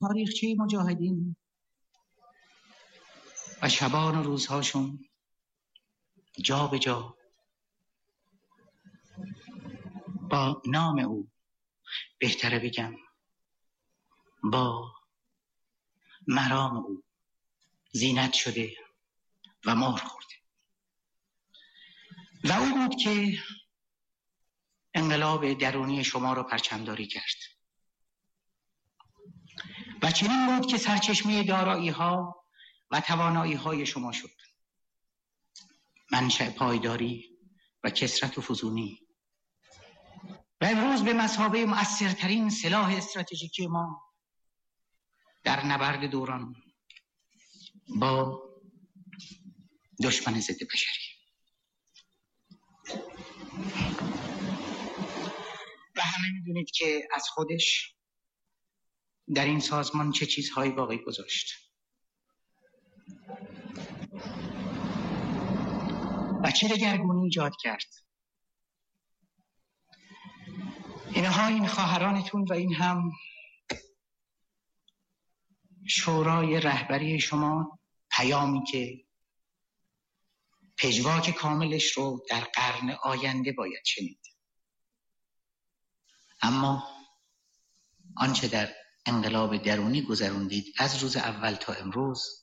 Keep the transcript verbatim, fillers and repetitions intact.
تاریخچه مجاهدین و شبان و روزهاشون جا به جا با نام او، بهتره بگم با مرام او زینت شده و مهر خورده و او بود که انقلاب درونی شما رو پرچمداری کرد و چنین بود که سرچشمه دارایی ها و توانایی های شما شد، منشأ پایداری و کثرت و فزونی و امروز به مثابه مؤثرترین سلاح استراتژیکی ما در نبرد دوران با دشمن ضد بشری. و همه میدونید که از خودش در این سازمان چه چیزهایی باقی گذاشت و چه دگرگونی ایجاد کرد. اینها این خواهرانتون و این هم شورای رهبری شما پیامی که پژواک کاملش رو در قرن آینده باید شنید. اما آنچه در انقلاب درونی گذروندید از روز اول تا امروز